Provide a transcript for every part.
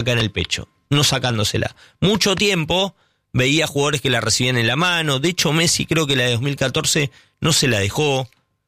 acá en el pecho, no sacándosela. Mucho tiempo veía jugadores que la recibían en la mano. De hecho, Messi creo que la de 2014 no se la dejó.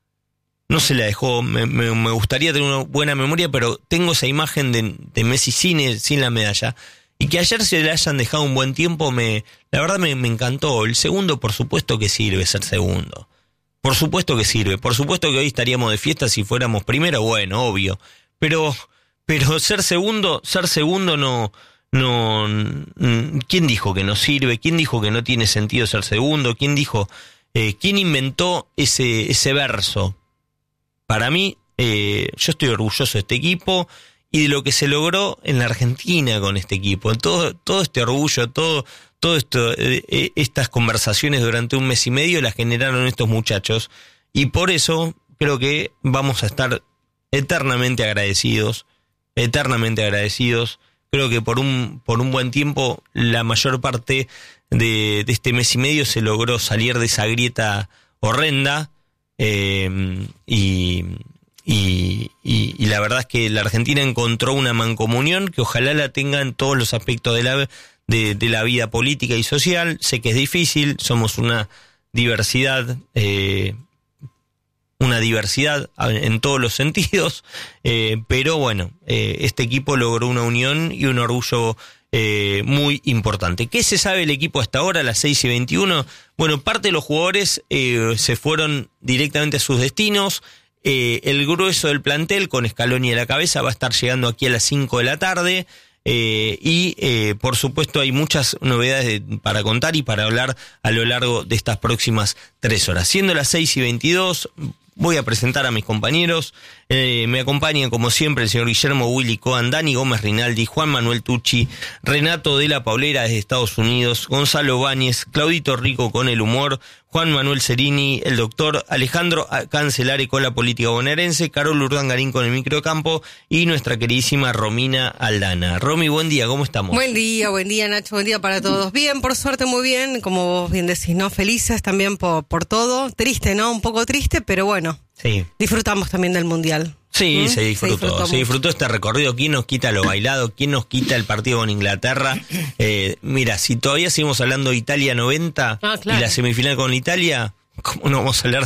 Me gustaría tener una buena memoria, pero tengo esa imagen de Messi sin la medalla. Y que ayer se le hayan dejado un buen tiempo, la verdad me encantó. El segundo, por supuesto que sirve ser segundo. Por supuesto que sirve. Por supuesto que hoy estaríamos de fiesta si fuéramos primero, bueno, obvio. Pero ser segundo no. ¿Quién dijo que no sirve? ¿Quién dijo que no tiene sentido ser segundo? ¿Quién inventó ese verso? Para mí, yo estoy orgulloso de este equipo y de lo que se logró en la Argentina con este equipo. Todo este orgullo, todo esto, estas conversaciones durante un mes y medio las generaron estos muchachos. Y por eso creo que vamos a estar eternamente agradecidos. Creo que por un buen tiempo, la mayor parte de este mes y medio se logró salir de esa grieta horrenda. Y la verdad es que la Argentina encontró una mancomunión que ojalá la tenga en todos los aspectos de la vida política y social. Sé que es difícil, somos una diversidad en todos los sentidos, pero bueno, este equipo logró una unión y un orgullo muy importante. ¿Qué se sabe del equipo hasta ahora, a las 6:21? Bueno, parte de los jugadores se fueron directamente a sus destinos. El grueso del plantel, con Scaloni a la cabeza, va a estar llegando aquí a las 5 de la tarde. Por supuesto hay muchas novedades para contar y para hablar a lo largo de estas próximas 3 horas. Siendo las 6:22, voy a presentar a mis compañeros. Me acompañan como siempre el señor Guillermo Willy Coan, Dani Gómez Rinaldi, Juan Manuel Tucci, Renato de la Paulera desde Estados Unidos, Gonzalo Báñez, Claudito Rico con el humor, Juan Manuel Cerini, el doctor Alejandro Cancelari con la política bonaerense, Carol Urdangarín con el microcampo y nuestra queridísima Romina Aldana. Romy, buen día, ¿cómo estamos? Buen día Nacho, buen día para todos. Bien, por suerte muy bien, como vos bien decís, ¿no? Felices también por todo. Triste, ¿no? Un poco triste, pero bueno. Sí. Disfrutamos también del Mundial. Sí, se disfrutó este recorrido. ¿Quién nos quita lo bailado? ¿Quién nos quita el partido con Inglaterra? Mira, si todavía seguimos hablando de Italia 90 claro, y la semifinal con Italia, ¿cómo no vamos a hablar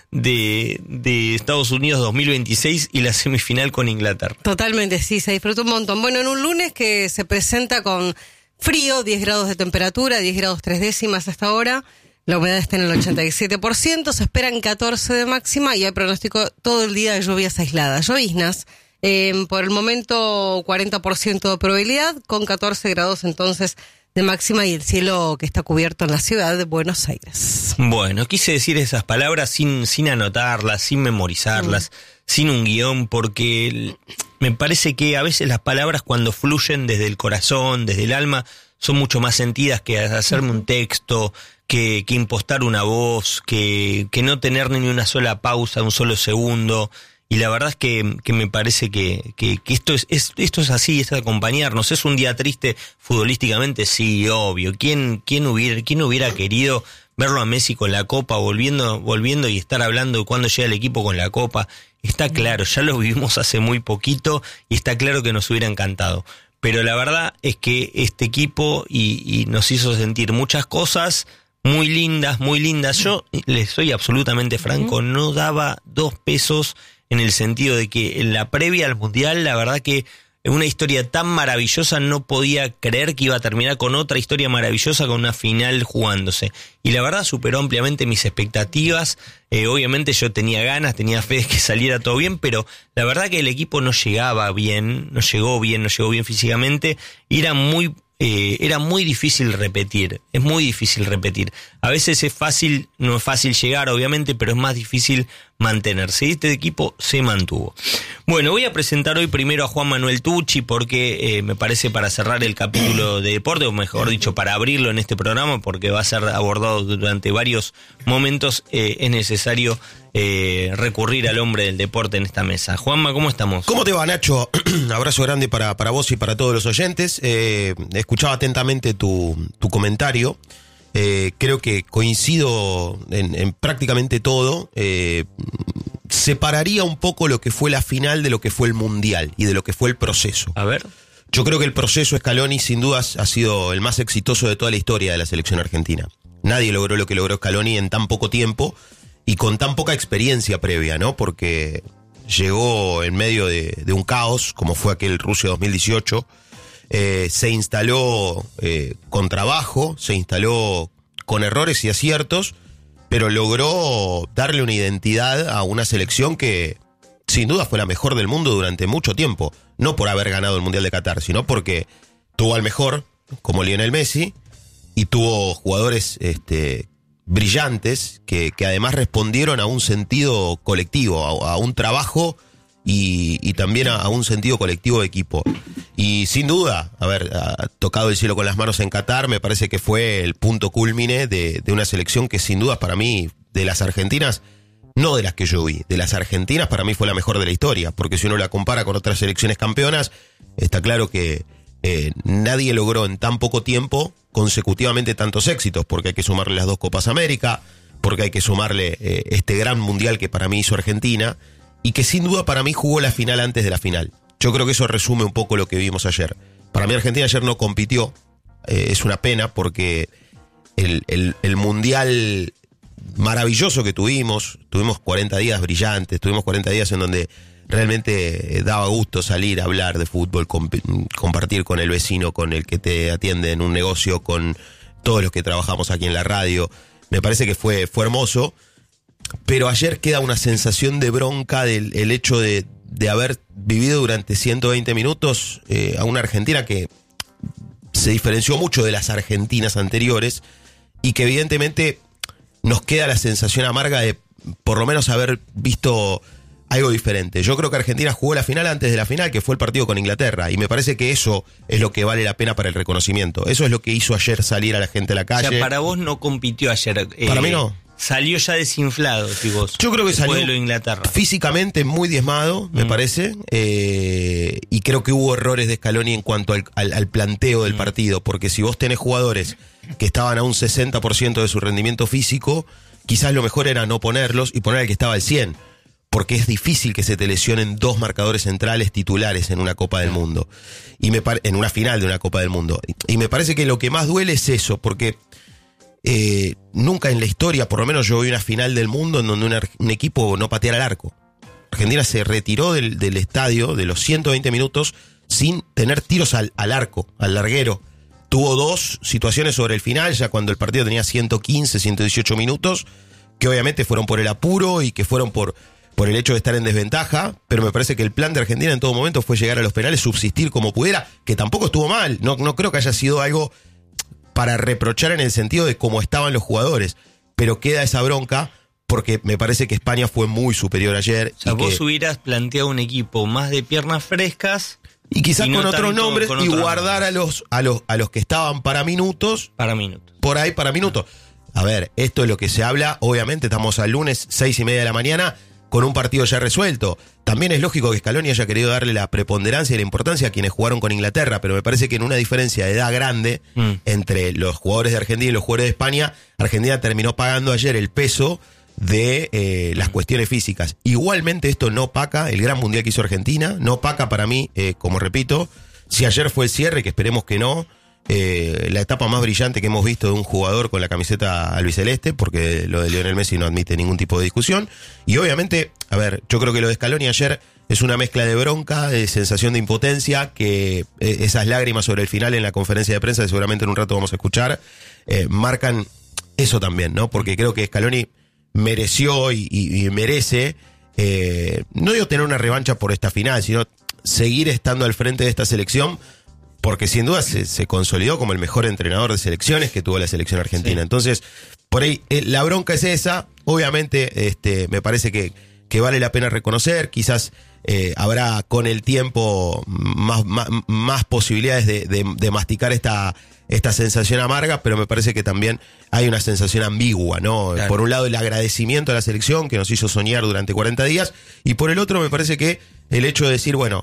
de Estados Unidos 2026 y la semifinal con Inglaterra? Totalmente, sí, se disfrutó un montón. Bueno, en un lunes que se presenta con frío, 10 grados de temperatura, 10 grados 3 décimas hasta ahora. La humedad está en el 87%, se esperan 14 de máxima y hay pronóstico todo el día de lluvias aisladas, lloviznas. Por el momento 40% de probabilidad, con 14 grados entonces de máxima y el cielo que está cubierto en la ciudad de Buenos Aires. Bueno, quise decir esas palabras sin anotarlas, sin memorizarlas, sin un guión, porque me parece que a veces las palabras cuando fluyen desde el corazón, desde el alma, son mucho más sentidas que hacerme un texto, que impostar una voz, que no tener ni una sola pausa, un solo segundo. Y la verdad es que me parece que esto es así, es acompañarnos. Es un día triste futbolísticamente, sí, obvio. ¿Quién hubiera querido verlo a Messi con la Copa, volviendo y estar hablando de cuándo llega el equipo con la Copa? Está claro, ya lo vivimos hace muy poquito y está claro que nos hubiera encantado. Pero la verdad es que este equipo y nos hizo sentir muchas cosas muy lindas. Yo les soy absolutamente franco, no daba 2 pesos en el sentido de que en la previa al Mundial, la verdad que una historia tan maravillosa no podía creer que iba a terminar con otra historia maravillosa, con una final jugándose. Y la verdad superó ampliamente mis expectativas. Obviamente yo tenía ganas, tenía fe de que saliera todo bien, pero la verdad que el equipo no llegó bien físicamente. Y era muy difícil repetir, es muy difícil repetir. A veces no es fácil llegar, obviamente, pero es más difícil mantenerse. Y este equipo se mantuvo. Bueno, voy a presentar hoy primero a Juan Manuel Tucci porque me parece para cerrar el capítulo de deporte, o mejor dicho, para abrirlo en este programa, porque va a ser abordado durante varios momentos, es necesario recurrir al hombre del deporte en esta mesa. Juanma, ¿cómo estamos? ¿Cómo te va, Nacho? Abrazo grande para vos y para todos los oyentes. Escuchaba atentamente tu comentario. Creo que coincido en prácticamente todo. Separaría un poco lo que fue la final de lo que fue el Mundial y de lo que fue el proceso. A ver. Yo creo que el proceso Scaloni sin dudas ha sido el más exitoso de toda la historia de la selección argentina. Nadie logró lo que logró Scaloni en tan poco tiempo y con tan poca experiencia previa, ¿no? Porque llegó en medio de un caos, como fue aquel Rusia 2018, se instaló con trabajo, se instaló con errores y aciertos, pero logró darle una identidad a una selección que sin duda fue la mejor del mundo durante mucho tiempo. No por haber ganado el Mundial de Qatar, sino porque tuvo al mejor, como Lionel Messi, y tuvo jugadores brillantes que además respondieron a un sentido colectivo, a un trabajo y también a un sentido colectivo de equipo. Y sin duda, haber tocado el cielo con las manos en Qatar me parece que fue el punto cúlmine de una selección que sin duda para mí, de las argentinas, no de las que yo vi, de las argentinas para mí fue la mejor de la historia, porque si uno la compara con otras selecciones campeonas, está claro que nadie logró en tan poco tiempo consecutivamente tantos éxitos, porque hay que sumarle las 2 Copas América, porque hay que sumarle este gran mundial que para mí hizo Argentina, y que sin duda para mí jugó la final antes de la final. Yo creo que eso resume un poco lo que vimos ayer. Para mí Argentina ayer no compitió, es una pena porque el mundial maravilloso que tuvimos 40 días brillantes, tuvimos 40 días en donde realmente daba gusto salir a hablar de fútbol, compartir con el vecino, con el que te atiende en un negocio, con todos los que trabajamos aquí en la radio. Me parece que fue hermoso, pero ayer queda una sensación de bronca del hecho de haber vivido durante 120 minutos a una Argentina que se diferenció mucho de las argentinas anteriores y que evidentemente nos queda la sensación amarga de por lo menos haber visto algo diferente. Yo creo que Argentina jugó la final antes de la final, que fue el partido con Inglaterra, y me parece que eso es lo que vale la pena para el reconocimiento. Eso es lo que hizo ayer salir a la gente a la calle. O sea, para vos no compitió ayer. Para mí no. Salió ya desinflado, vos. Yo creo que salió de Inglaterra. Físicamente muy diezmado, me parece, y creo que hubo errores de Scaloni en cuanto al planteo del partido, porque si vos tenés jugadores que estaban a un 60% de su rendimiento físico, quizás lo mejor era no ponerlos y poner al que estaba al 100%, porque es difícil que se te lesionen 2 marcadores centrales titulares en una Copa del Mundo, y en una final de una Copa del Mundo. Y me parece que lo que más duele es eso, porque nunca en la historia, por lo menos yo vi una final del mundo en donde un equipo no pateara al arco. Argentina se retiró del estadio de los 120 minutos sin tener tiros al arco, al larguero. Tuvo 2 situaciones sobre el final, ya cuando el partido tenía 115, 118 minutos, que obviamente fueron por el apuro y que fueron por el hecho de estar en desventaja, pero me parece que el plan de Argentina en todo momento fue llegar a los penales, subsistir como pudiera, que tampoco estuvo mal. No creo que haya sido algo para reprochar en el sentido de cómo estaban los jugadores, pero queda esa bronca porque me parece que España fue muy superior ayer. O sea, vos hubieras planteado un equipo más de piernas frescas y quizás con otros nombres y guardar a los que estaban para minutos. Por ahí para minutos. A ver, esto es lo que se habla. Obviamente estamos al lunes 6:30 de la mañana con un partido ya resuelto. También es lógico que Scaloni haya querido darle la preponderancia y la importancia a quienes jugaron con Inglaterra, pero me parece que en una diferencia de edad grande entre los jugadores de Argentina y los jugadores de España, Argentina terminó pagando ayer el peso de las cuestiones físicas. Igualmente esto no opaca el gran mundial que hizo Argentina, no opaca para mí, como repito, si ayer fue el cierre, que esperemos que no, la etapa más brillante que hemos visto de un jugador con la camiseta albiceleste, porque lo de Lionel Messi no admite ningún tipo de discusión. Y obviamente, a ver, yo creo que lo de Scaloni ayer es una mezcla de bronca, de sensación de impotencia, que esas lágrimas sobre el final en la conferencia de prensa, que seguramente en un rato vamos a escuchar, marcan eso también, ¿no? Porque creo que Scaloni mereció y merece, no digo tener una revancha por esta final, sino seguir estando al frente de esta selección, porque sin duda se consolidó como el mejor entrenador de selecciones que tuvo la selección argentina. Sí. Entonces, por ahí, la bronca es esa. Obviamente, me parece que vale la pena reconocer. Quizás habrá con el tiempo más posibilidades de masticar esta sensación amarga, pero me parece que también hay una sensación ambigua, ¿no? Claro. Por un lado, el agradecimiento a la selección que nos hizo soñar durante 40 días, y por el otro, me parece que el hecho de decir, bueno,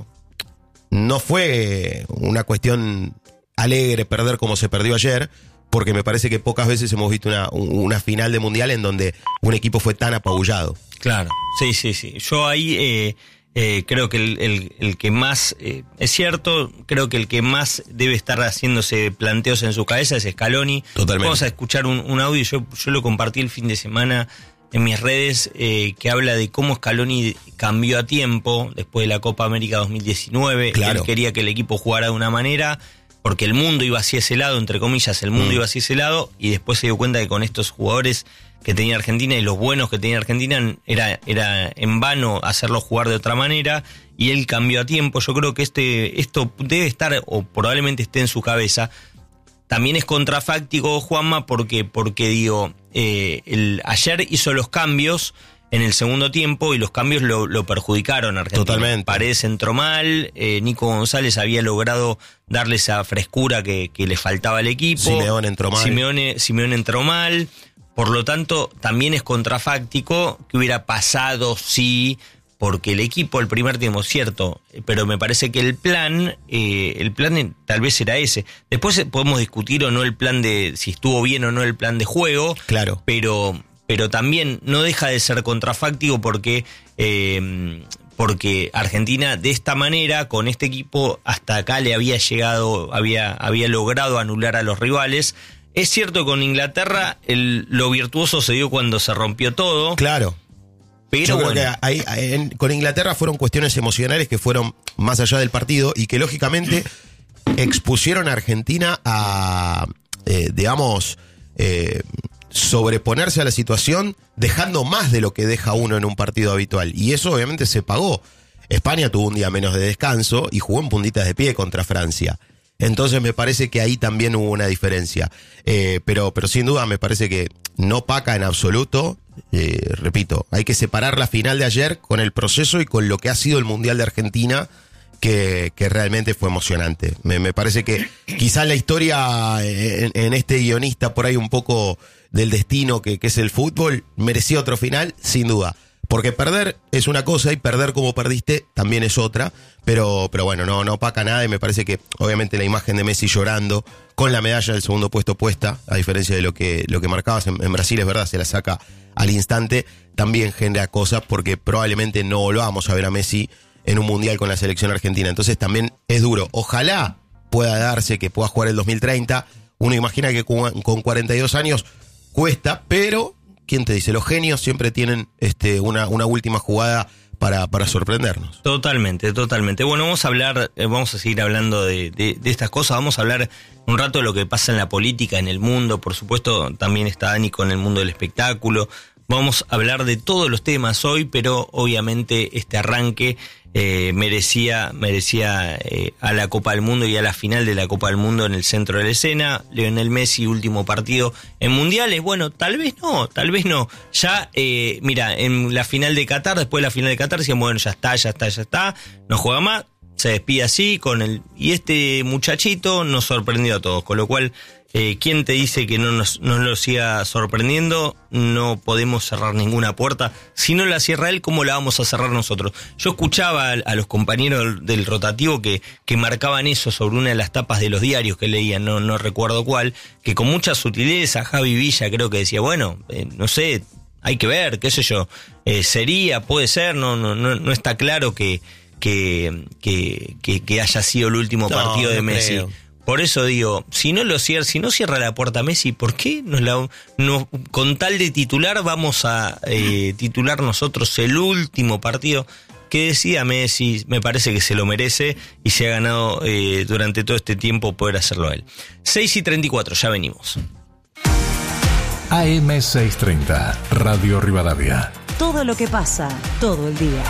no fue una cuestión alegre perder como se perdió ayer, porque me parece que pocas veces hemos visto una final de mundial en donde un equipo fue tan apabullado. Claro, sí. Yo ahí Creo que el que más, es cierto, creo que el que más debe estar haciéndose planteos en su cabeza es Scaloni. Totalmente. Vamos a escuchar un audio, yo lo compartí el fin de semana en mis redes, que habla de cómo Scaloni cambió a tiempo después de la Copa América 2019. Claro. Él quería que el equipo jugara de una manera, porque el mundo iba hacia ese lado, entre comillas, el mundo iba hacia ese lado, y después se dio cuenta que con estos jugadores que tenía Argentina y los buenos que tenía Argentina era en vano hacerlos jugar de otra manera, y él cambió a tiempo. Yo creo que esto debe estar, o probablemente esté en su cabeza. También es contrafáctico, Juanma, porque digo, ayer hizo los cambios en el segundo tiempo y los cambios lo perjudicaron a Argentina. Totalmente. Paredes entró mal, Nico González había logrado darle esa frescura que le faltaba al equipo. Simeone entró mal. Simeone entró mal. Por lo tanto, también es contrafáctico que hubiera pasado, sí, porque el equipo, el primer tiempo, cierto, pero me parece que el plan tal vez era ese. Después podemos discutir o no el plan de si estuvo bien o no el plan de juego. Claro. Pero también no deja de ser contrafáctico porque Argentina de esta manera, con este equipo, hasta acá le había llegado, había logrado anular a los rivales. Es cierto que con Inglaterra lo virtuoso se dio cuando se rompió todo. Claro. Pero yo creo bueno, que con Inglaterra fueron cuestiones emocionales que fueron más allá del partido y que lógicamente expusieron a Argentina a, sobreponerse a la situación, dejando más de lo que deja uno en un partido habitual. Y eso obviamente se pagó. España tuvo un día menos de descanso y jugó en puntitas de pie contra Francia. Entonces me parece que ahí también hubo una diferencia. Pero sin duda me parece que no paca en absoluto. Repito, hay que separar la final de ayer con el proceso y con lo que ha sido el Mundial de Argentina, que realmente fue emocionante. Me parece que quizás la historia en este guionista por ahí un poco del destino que es el fútbol, merecía otro final, sin duda. Porque perder es una cosa y perder como perdiste también es otra, pero bueno, no opaca nada y me parece que obviamente la imagen de Messi llorando con la medalla del segundo puesto puesta, a diferencia de lo que marcabas en Brasil, es verdad, se la saca al instante, también genera cosas porque probablemente no volvamos a ver a Messi en un mundial con la selección argentina. Entonces también es duro. Ojalá pueda darse que pueda jugar el 2030. Uno imagina que con 42 años cuesta, pero ¿quién te dice? Los genios siempre tienen una última jugada para sorprendernos. Totalmente. Bueno, vamos a seguir hablando de estas cosas. Vamos a hablar un rato de lo que pasa en la política, en el mundo. Por supuesto, también está Dani con el mundo del espectáculo. Vamos a hablar de todos los temas hoy, pero obviamente este arranque merecía a la Copa del Mundo y a la final de la Copa del Mundo en el centro de la escena. Lionel Messi, último partido en mundiales. Bueno, tal vez no. Ya, mira, en la final de Qatar, después de la final de Qatar, decían, bueno, ya está, no juega más, se despide así y este muchachito nos sorprendió a todos, con lo cual, ¿quién te dice que no nos lo siga sorprendiendo? No podemos cerrar ninguna puerta. Si no la cierra él, ¿cómo la vamos a cerrar nosotros? Yo escuchaba a los compañeros del rotativo que marcaban eso sobre una de las tapas de los diarios que leían, no recuerdo cuál, que con mucha sutileza, Javi Villa creo que decía, bueno, no sé, hay que ver, qué sé yo, puede ser, no está claro que haya sido el último partido de Messi. Creo. Por eso digo, si no cierra la puerta Messi, ¿por qué con tal de titular vamos a titular nosotros el último partido? Que decida Messi, me parece que se lo merece y se ha ganado durante todo este tiempo poder hacerlo él. 6:34, ya venimos. AM630, Radio Rivadavia. Todo lo que pasa, todo el día.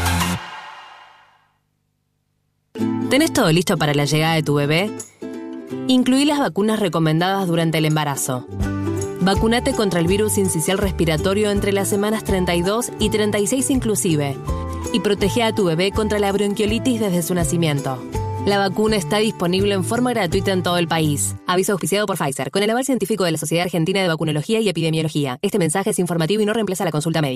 ¿Tenés todo listo para la llegada de tu bebé? Incluí las vacunas recomendadas durante el embarazo. Vacúnate contra el virus sincicial respiratorio entre las semanas 32 y 36 inclusive. Y protege a tu bebé contra la bronquiolitis desde su nacimiento. La vacuna está disponible en forma gratuita en todo el país. Aviso auspiciado por Pfizer, con el aval científico de la Sociedad Argentina de Vacunología y Epidemiología. Este mensaje es informativo y no reemplaza la consulta médica.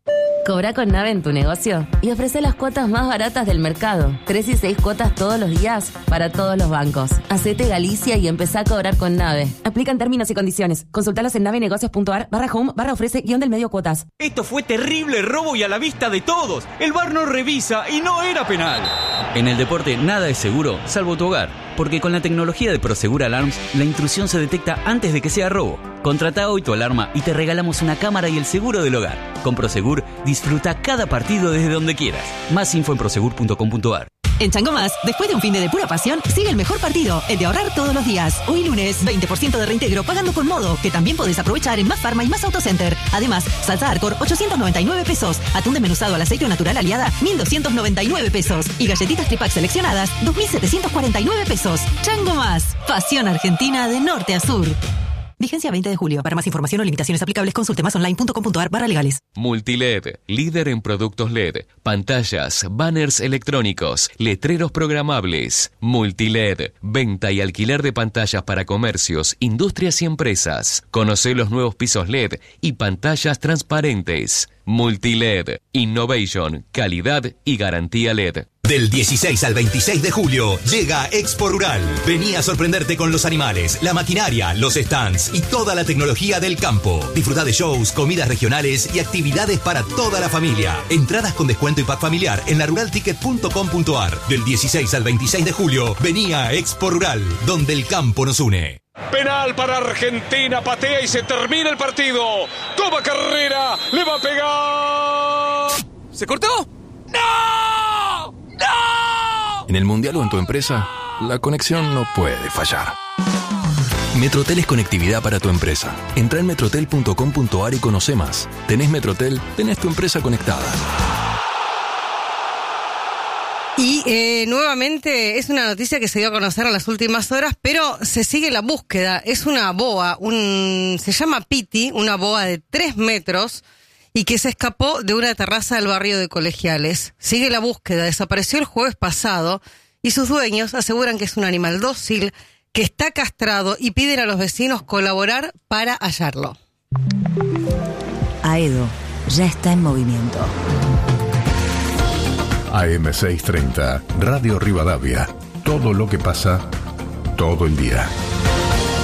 Cobra con Nave en tu negocio y ofrece las cuotas más baratas del mercado. 3 y 6 cuotas todos los días para todos los bancos. Hacete Galicia y empezá a cobrar con Nave. Aplican términos y condiciones. Consultalos en navenegocios.ar/home/ofrece-del-medio cuotas. Esto fue terrible robo y a la vista de todos. El VAR no revisa y no era penal. En el deporte nada es seguro, salvo tu hogar. Porque con la tecnología de Prosegur Alarms, la intrusión se detecta antes de que sea robo. Contrata hoy tu alarma y te regalamos una cámara y el seguro del hogar. Con Prosegur, disfruta cada partido desde donde quieras. Más info en prosegur.com.ar. En Chango Más, después de un fin de pura pasión, sigue el mejor partido, el de ahorrar todos los días. Hoy lunes, 20% de reintegro pagando con Modo, que también podés aprovechar en Más Pharma y Más Autocenter. Además, salsa Arcor, 899 pesos. Atún desmenuzado al aceite natural aliada, 1.299 pesos. Y galletitas Tripac seleccionadas, 2.749 pesos. Chango Más, pasión argentina de norte a sur. Vigencia 20 de julio. Para más información o limitaciones aplicables, consulte másonline.com.ar/legales. Multiled, líder en productos LED, pantallas, banners electrónicos, letreros programables. Multiled, venta y alquiler de pantallas para comercios, industrias y empresas. Conocé los nuevos pisos LED y pantallas transparentes. Multiled, innovation, calidad y garantía LED. Del 16 al 26 de julio llega Expo Rural. Vení a sorprenderte con los animales, la maquinaria, los stands y toda la tecnología del campo. Disfrutá de shows, comidas regionales y actividades para toda la familia. Entradas con descuento y pack familiar en laruralticket.com.ar. Del 16 al 26 de julio, vení a Expo Rural, donde el campo nos une. Penal para Argentina, patea y se termina el partido. Toma carrera, le va a pegar. ¿Se cortó? ¡No! ¡No! En el Mundial o en tu empresa, la conexión no puede fallar. Metrotel es conectividad para tu empresa. Entra en metrotel.com.ar y conoce más. Tenés Metrotel, tenés tu empresa conectada. Y nuevamente es una noticia que se dio a conocer en las últimas horas, pero se sigue la búsqueda. Es una boa, se llama Piti, una boa de 3 metros y que se escapó de una terraza del barrio de Colegiales. Sigue la búsqueda, desapareció el jueves pasado y sus dueños aseguran que es un animal dócil, que está castrado y piden a los vecinos colaborar para hallarlo. Aedo ya está en movimiento. AM630, Radio Rivadavia. Todo lo que pasa, todo el día.